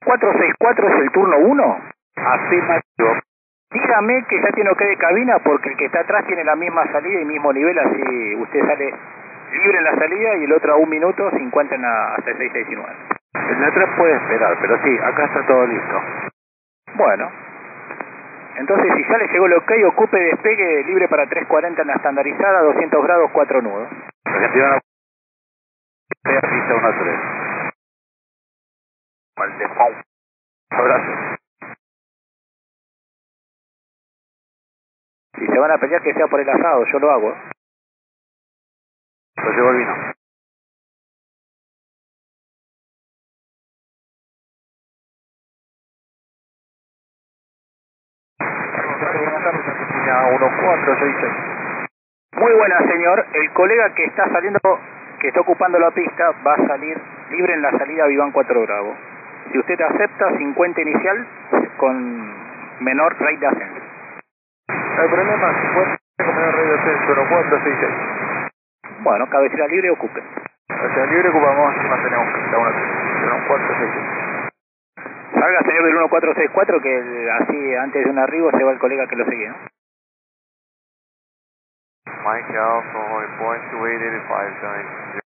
1464 es el turno 1. Afirmativo. Dígame que ya tiene OK de cabina porque el que está atrás tiene la misma salida y mismo nivel, así usted sale libre en la salida y el otro a 1 minuto se encuentran hasta el 669. El de atrás puede esperar, pero sí, acá está todo listo. Bueno, entonces si ya le llegó el OK, ocupe despegue libre para 340 en la estandarizada, 200 grados, 4 nudos. Argentina, pista 1-3. Maldemón. Abrazo. Si se van a pelear que sea por el asado, yo lo hago. Lo llevo el vino. Buenas tardes, Argentina 1466. Muy buena, señor. El colega que está saliendo, que está ocupando la pista, va a salir libre en la salida Viván 4 Bravo. Si usted acepta, 50 inicial con menor rate de ascenso. No hay problema, 50 con menor radio de ascenso, 1466. Bueno, cabecera libre, ocupe. Hacia libre ocupamos y mantenemos pista 1466. Salga, señor, del 1464, que así antes de un arribo se va el colega que lo sigue, ¿no? Mike Alpha, point 2885,